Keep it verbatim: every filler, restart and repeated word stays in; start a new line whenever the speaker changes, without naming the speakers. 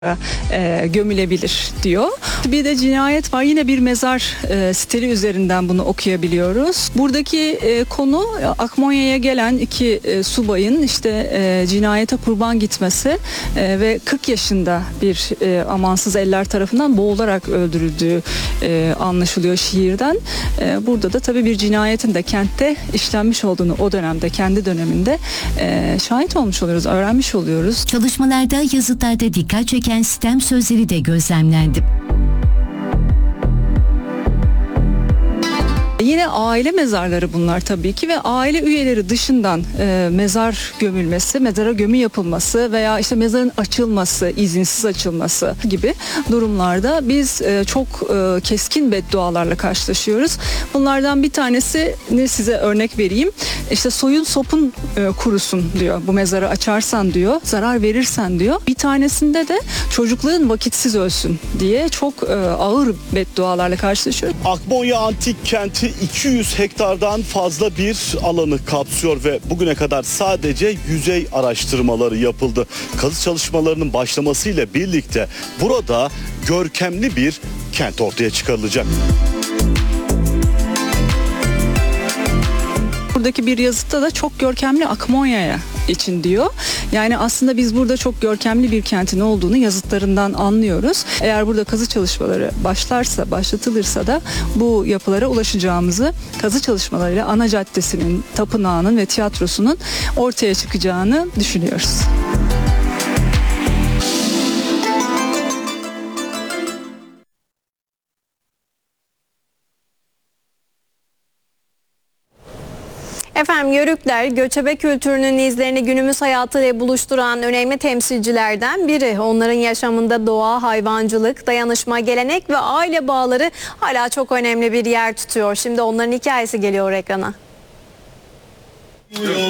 E, gömülebilir diyor. Bir de cinayet var. Yine bir mezar e, siteli üzerinden bunu okuyabiliyoruz. Buradaki e, konu Akmonya'ya gelen iki e, subayın işte e, cinayete kurban gitmesi e, ve kırk yaşında bir e, amansız eller tarafından boğularak öldürüldüğü e, anlaşılıyor şiirden. E, burada da tabii bir cinayetin de kentte işlenmiş olduğunu o dönemde, kendi döneminde e, şahit olmuş oluyoruz, öğrenmiş oluyoruz.
Çalışmalarda yazıtlarda dikkat çeken sistem sözleri de gözlemlendi.
Yine aile mezarları bunlar tabii ki ve aile üyeleri dışından e, mezar gömülmesi, mezara gömü yapılması veya işte mezarın açılması, izinsiz açılması gibi durumlarda biz e, çok e, keskin beddualarla karşılaşıyoruz. Bunlardan bir tanesini size örnek vereyim. İşte soyun sopun e, kurusun diyor. Bu mezarı açarsan diyor, zarar verirsen diyor. Bir tanesinde de çocukların vakitsiz ölsün diye çok e, ağır beddualarla karşılaşıyoruz.
Akmonya Antik Kenti iki yüz hektardan fazla bir alanı kapsıyor ve bugüne kadar sadece yüzey araştırmaları yapıldı. Kazı çalışmalarının başlamasıyla birlikte burada görkemli bir kent ortaya çıkarılacak.
Buradaki bir yazıtta da çok görkemli Akmonya'ya için diyor. Yani aslında biz burada çok görkemli bir kentin olduğunu yazıtlarından anlıyoruz. Eğer burada kazı çalışmaları başlarsa, başlatılırsa da bu yapılara ulaşacağımızı, kazı çalışmalarıyla ana caddesinin, tapınağının ve tiyatrosunun ortaya çıkacağını düşünüyoruz.
Efendim Yörükler, göçebe kültürünün izlerini günümüz hayatıyla buluşturan önemli temsilcilerden biri. Onların yaşamında doğa, hayvancılık, dayanışma, gelenek ve aile bağları hala çok önemli bir yer tutuyor. Şimdi onların hikayesi geliyor ekrana.